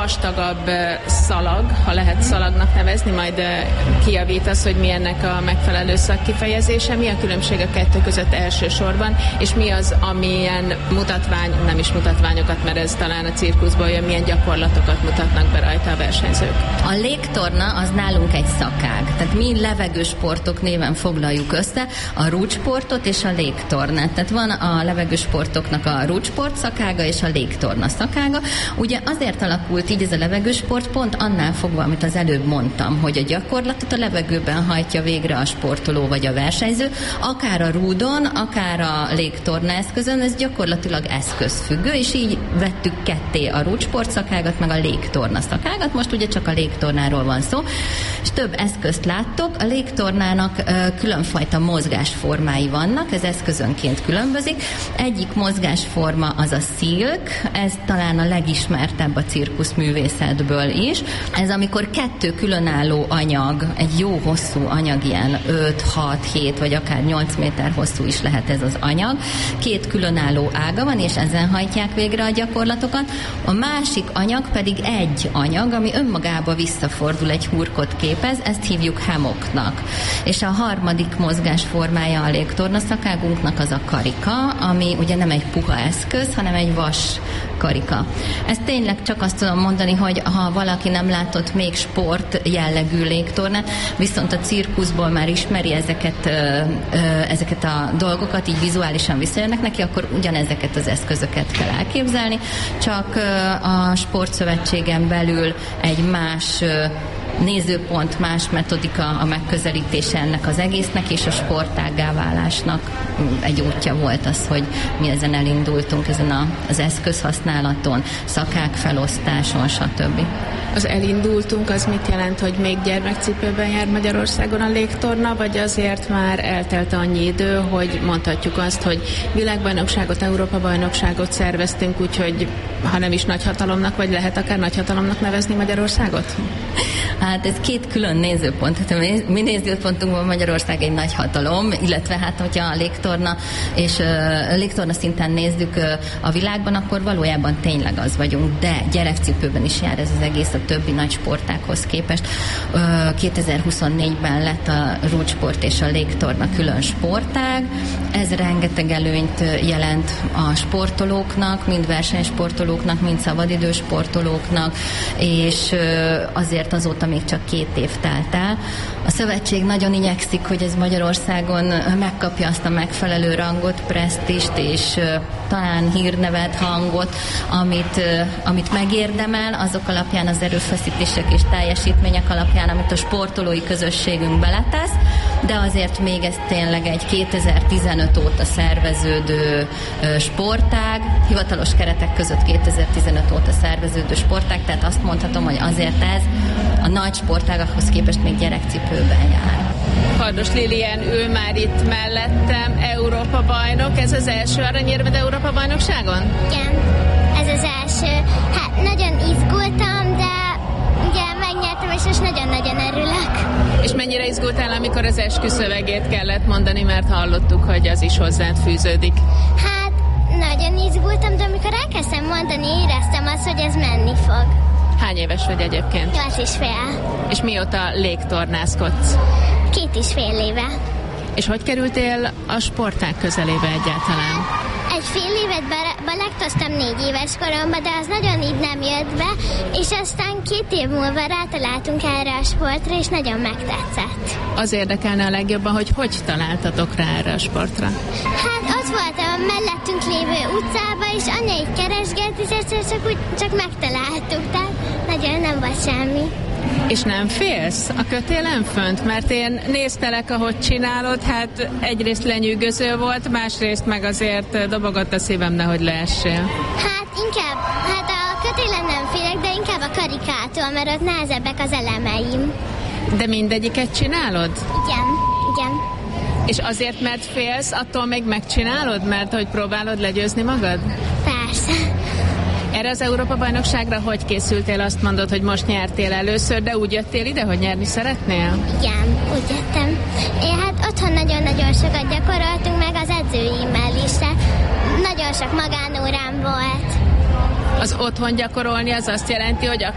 vastagabb szalag, ha lehet szalagnak nevezni, majd kijavítasz, hogy mi ennek a megfelelő szakkifejezése, mi a különbség a kettő között elsősorban, és mi az, amilyen nem is mutatványokat, mert ez talán a cirkuszból jön, milyen gyakorlatokat mutatnak be rajta a versenyzők. A légtorna az nálunk egy szakág, tehát mi levegősportok néven foglaljuk össze a rúdsportot és a légtornát. Tehát van a levegősportoknak a rúdsport szakága és a légtorna szakága. Ugye azért alakult így ez a levegősport, pont annál fogva, amit az előbb mondtam, hogy a gyakorlatot a levegőben hajtja végre a sportoló vagy a versenyző, akár a rúdon, akár a légtorna eszközön, ez gyakorlatilag eszközfüggő, és így vettük ketté a rúdsport szakágat, meg a légtorna szakágat. Most ugye csak a légtornáról van szó, és több eszközt láttok. A légtornának különfajta mozgásformái vannak, ez eszközönként különbözik. Egyik mozgásforma az a silk, ez talán a legismertebb a cirkuszművészetből is. Ez amikor kettő különálló anyag, egy jó hosszú anyag, ilyen 5, 6, 7 vagy akár 8 méter hosszú is lehet ez az anyag. Két különálló ága van, és ezen hajtják végre a gyakorlatokat. A másik anyag pedig egy anyag, ami önmagába visszafordul, egy hurkot képez, ezt hívjuk hammocknak. És a harmadik mozgásformája a légtorna szakágunknak az a karika, ami ugye nem egy puha eszköz, hanem egy vas karika. Ezt tényleg csak azt tudom mondani, hogy ha valaki nem látott még sport jellegű légtornát, viszont a cirkuszból már ismeri ezeket a dolgokat, így vizuálisan visszajönnek neki, akkor ugyanezeket az eszközöket kell elképzelni, csak a sportszövetségen belül egy más nézőpont, más metodika a megközelítése ennek az egésznek, és a sportággá válásnak egy útja volt az, hogy mi ezen elindultunk, ezen az eszközhasználaton, szakák felosztáson, stb. Az elindultunk, az mit jelent, hogy még gyermekcipőben jár Magyarországon a légtorna, vagy azért már eltelt annyi idő, hogy mondhatjuk azt, hogy világbajnokságot, Európa-bajnokságot szerveztünk, úgyhogy ha nem is nagyhatalomnak, vagy lehet akár nagyhatalomnak nevezni Magyarországot? Hát ez két külön nézőpont. Hát a mi nézőpontunkban Magyarország egy nagy hatalom, illetve hát, hogyha a légtorna és a légtorna szinten nézzük a világban, akkor valójában tényleg az vagyunk, de gyerekcipőben is jár ez az egész a többi nagy sportákhoz képest. 2024-ben lett a rúdsport és a légtorna külön sportág. Ez rengeteg előnyt jelent a sportolóknak, mind versenysportolóknak, mind szabadidős sportolóknak, és azért azóta még csak 2 év telt el. A szövetség nagyon igyekszik, hogy ez Magyarországon megkapja azt a megfelelő rangot, presztízst és talán hírnevet, hangot, amit megérdemel, azok alapján, az erőfeszítések és teljesítmények alapján, amit a sportolói közösségünk beletesz, de azért még ez tényleg egy 2015 óta szerveződő sportág, hivatalos keretek között 2015 óta szerveződő sportág, tehát azt mondhatom, hogy azért ez a nagy sportágakhoz képest még gyerekcipőben jár. Kardos Lilian ül már itt mellettem, Európa-bajnok. Ez az első aranyérmed Európa-bajnokságon? Igen, ez az első. Hát nagyon izgultam, de ugye megnyertem, és most nagyon-nagyon örülök. És mennyire izgultál, amikor az esküszövegét kellett mondani, mert hallottuk, hogy az is hozzád fűződik? Hát nagyon izgultam, de amikor elkezdtem mondani, éreztem azt, hogy ez menni fog. Hány éves vagy egyébként? 8,5. És mióta légtornázkodsz? 2,5 éve. És hogy kerültél a sportág közelébe egyáltalán? Egy fél évet belektoztam 4 éves koromban, de az nagyon így nem jött be, és aztán 2 év múlva rátaláltunk erre a sportra, és nagyon megtetszett. Az érdekelne a legjobban, hogy találtatok rá erre a sportra? Hát ott volt a mellettünk lévő utcába, és anya így keresgélt, és egyszer csak megtaláltuk, tehát nagyon nem volt semmi. És nem félsz a kötélen fönt? Mert én néztelek, ahogy csinálod, hát egyrészt lenyűgöző volt, másrészt meg azért dobogott a szívem, nehogy leessél. Hát inkább, a kötélen nem félek, de inkább a karikától, mert ott nehezebbek az elemeim. De mindegyiket csinálod? Igen. És azért, mert félsz, attól még megcsinálod? Mert hogy próbálod legyőzni magad? Persze. Erre az Európa-bajnokságra hogy készültél? Azt mondod, hogy most nyertél először, de úgy jöttél ide, hogy nyerni szeretnél? Igen, úgy jöttem. Én hát otthon nagyon-nagyon sokat gyakoroltunk, meg az edzőimmel is. Nagyon sok magánórám volt. Az otthon gyakorolni az azt jelenti, hogy